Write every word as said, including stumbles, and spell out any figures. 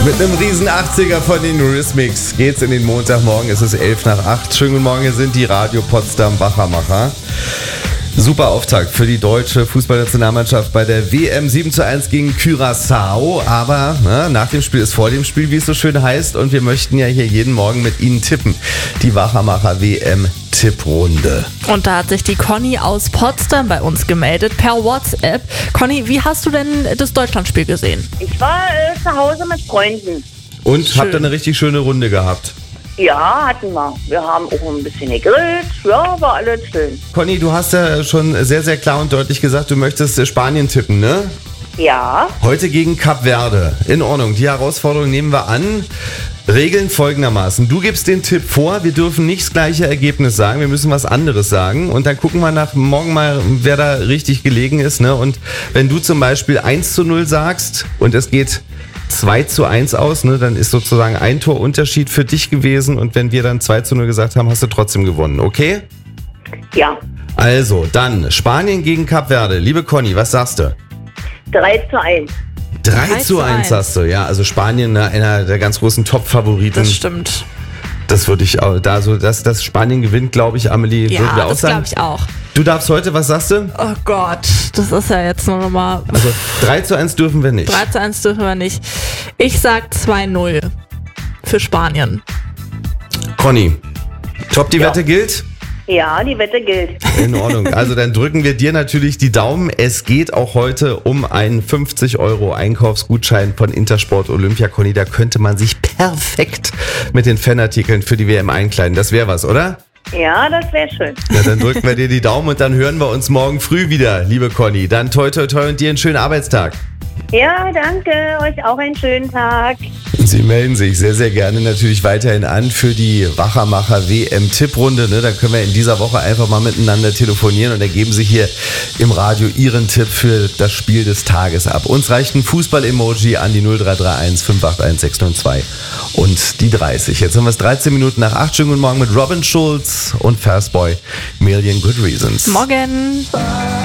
Mit einem riesen achtziger von den Eurythmics geht's in den Montagmorgen. Es ist elf nach acht. Schönen guten Morgen, hier sind die Radio Potsdam Wachermacher. Super Auftakt für die deutsche Fußballnationalmannschaft bei der W M sieben zu eins gegen Curaçao. Aber ne, nach dem Spiel ist vor dem Spiel, wie es so schön heißt. Und wir möchten ja hier jeden Morgen mit Ihnen tippen. Die Wachermacher W M-Tipprunde. Und da hat sich die Conny aus Potsdam bei uns gemeldet per WhatsApp. Conny, wie hast du denn das Deutschlandspiel gesehen? Ich war äh, zu Hause mit Freunden. Und Schön. habt ihr eine richtig schöne Runde gehabt? Ja, hatten wir. Wir haben auch ein bisschen gegrillt. Ja, war alles schön. Conny, du hast ja schon sehr, sehr klar und deutlich gesagt, du möchtest Spanien tippen, ne? Ja, Heute gegen Kap Verde. In Ordnung, die Herausforderung nehmen wir an. Regeln folgendermaßen. Du gibst den Tipp vor, wir dürfen nicht das gleiche Ergebnis sagen, wir müssen was anderes sagen. Und dann gucken wir nach morgen mal, wer da richtig gelegen ist. Ne? Und wenn du zum Beispiel eins zu null sagst und es geht zwei zu eins aus, ne, dann ist sozusagen ein Torunterschied für dich gewesen. Und wenn wir dann zwei zu null gesagt haben, hast du trotzdem gewonnen, okay? ja. Also, dann Spanien gegen Kap Verde. Liebe Conny, was sagst du? drei zu eins. drei zu eins sagst du, ja. Also Spanien, ne, einer der ganz großen Top-Favoriten. Das stimmt. Das würde ich auch, da so, dass das Spanien gewinnt, glaube ich, Amelie, würden wir Ja, auch das sagen. glaube ich auch. Du darfst heute, was sagst du? Oh Gott, das ist ja jetzt nur nochmal... Also drei zu eins dürfen wir nicht. drei zu eins dürfen wir nicht. Ich sag zwei null für Spanien. Conny, top, die Ja. Wette gilt? Ja, die Wette gilt. In Ordnung. Also dann drücken wir dir natürlich die Daumen. Es geht auch heute um einen fünfzig Euro Einkaufsgutschein von Intersport Olympia. Conny, da könnte man sich perfekt mit den Fanartikeln für die W M einkleiden. Das wäre was, oder? Ja, das wäre schön. Na, dann drücken wir dir die Daumen und dann hören wir uns morgen früh wieder, liebe Conny. Dann toi toi toi und dir einen schönen Arbeitstag. Ja, danke. Euch auch einen schönen Tag. Sie melden sich sehr, sehr gerne natürlich weiterhin an für die Wachermacher W M-Tipprunde. Ne? Da können wir in dieser Woche einfach mal miteinander telefonieren und dann geben Sie hier im Radio Ihren Tipp für das Spiel des Tages ab. Uns reicht ein Fußball-Emoji an die null drei drei eins fünf acht eins sechs null zwei und die dreißig. Jetzt haben wir es dreizehn Minuten nach acht. Schönen guten Morgen mit Robin Schulz und Fastboy, Million Good Reasons. Morgen.